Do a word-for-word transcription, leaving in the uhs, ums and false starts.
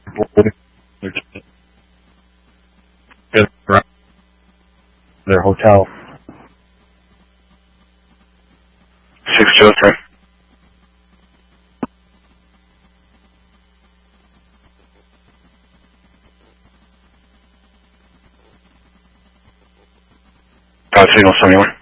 their hotel. six two three. Uh, signal seventy-one.